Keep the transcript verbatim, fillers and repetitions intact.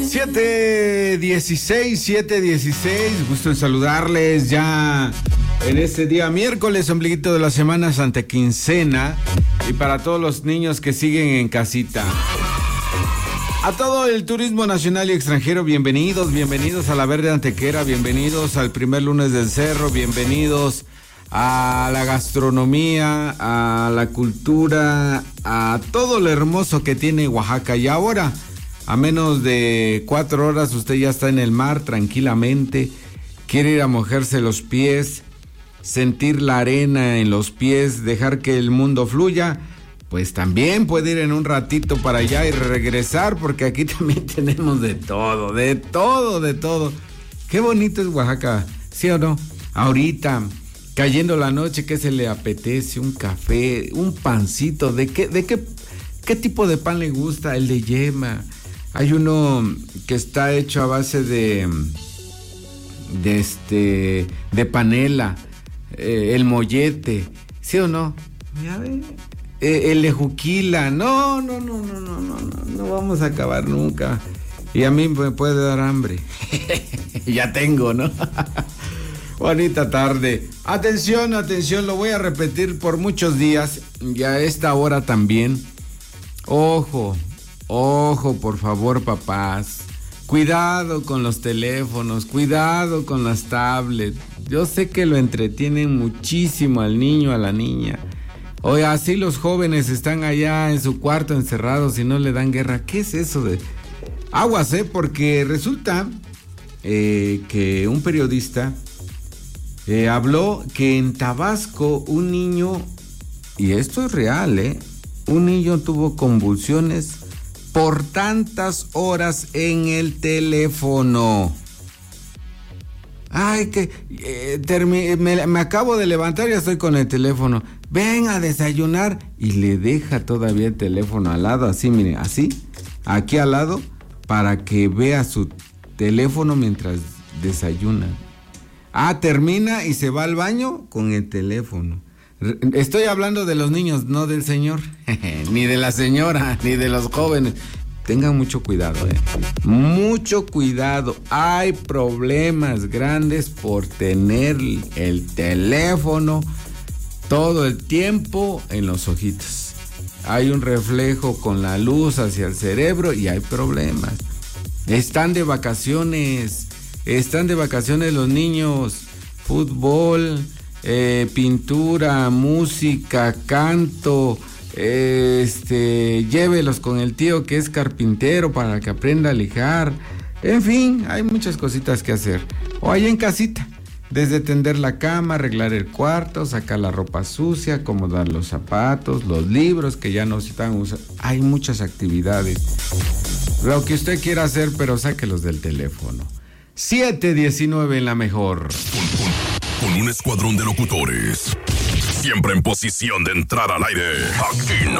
siete dieciséis, siete dieciséis, gusto en saludarles ya en este día miércoles, ombliguito de la semana, Santa Quincena, y para todos los niños que siguen en casita. A todo el turismo nacional y extranjero, bienvenidos, bienvenidos a la Verde Antequera, bienvenidos al primer lunes del cerro, bienvenidos a la gastronomía, a la cultura, a todo lo hermoso que tiene Oaxaca. Y ahora, a menos de cuatro horas, usted ya está en el mar tranquilamente, quiere ir a mojarse los pies, sentir la arena en los pies, dejar que el mundo fluya. Pues también puede ir en un ratito para allá y regresar, porque aquí también tenemos de todo, de todo, de todo. Qué bonito es Oaxaca, ¿sí o no? Ahorita, cayendo la noche, ¿qué se le apetece? Un café, un pancito. ¿De qué, de qué, qué tipo de pan le gusta? El de yema. Hay uno que está hecho a base de, de este, de panela, eh, el mollete, ¿sí o no? Ya ve. Eh, el de juquila, no, no, no, no, no, no, no, no vamos a acabar nunca. Y a mí me puede dar hambre. Ya tengo, ¿no? Bonita tarde. Atención, atención, lo voy a repetir por muchos días y a esta hora también. Ojo, ojo, por favor, papás. Cuidado con los teléfonos, cuidado con las tablets. Yo sé que lo entretienen muchísimo al niño, a la niña. Oye, así los jóvenes están allá en su cuarto encerrados y no le dan guerra. ¿Qué es eso de...? Aguas, ¿eh? Porque resulta eh, que un periodista eh, habló que en Tabasco un niño, y esto es real, ¿eh? Un niño tuvo convulsiones por tantas horas en el teléfono. Ay, que eh, termi- me, me acabo de levantar y ya estoy con el teléfono. Ven a desayunar. Y le deja todavía el teléfono al lado, así, mire, así, aquí al lado, para que vea su teléfono mientras desayuna. Ah, termina y se va al baño con el teléfono. Estoy hablando de los niños, no del señor, ni de la señora, ni de los jóvenes. Tengan mucho cuidado, eh. Mucho cuidado. Hay problemas grandes por tener el teléfono todo el tiempo en los ojitos. Hay un reflejo con la luz hacia el cerebro y hay problemas. Están de vacaciones, están de vacaciones los niños. Fútbol, eh, pintura, música, canto. Este, llévelos con el tío que es carpintero para que aprenda a lijar. En fin, hay muchas cositas que hacer. O ahí en casita, desde tender la cama, arreglar el cuarto, sacar la ropa sucia, acomodar los zapatos, los libros que ya no se están usando. Hay muchas actividades. Lo que usted quiera hacer, pero sáquelos del teléfono. siete diecinueve en la mejor. Con, con, con un escuadrón de locutores. Siempre en posición de entrar al aire. Aquí